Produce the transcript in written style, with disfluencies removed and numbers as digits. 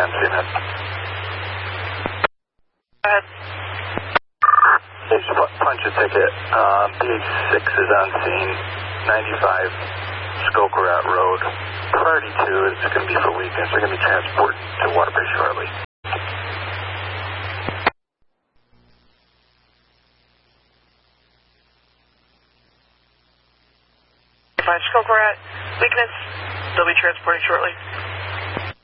10, CNET. Go ahead. Just punch a ticket. BH6 is on scene, 95 Skokorat Road. Priority 2 is going to be for weekends. They're going to be transported to Waterbury shortly. Skokorat, weakness, they'll be transporting shortly.